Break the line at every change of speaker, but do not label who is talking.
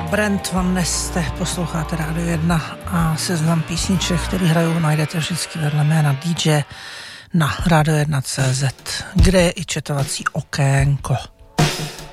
Brent Van Neste, posloucháte Rádio 1 a seznam písniček, který hrajou, najdete vždycky vedle jména DJ na radio1.cz, kde je i četovací okénko.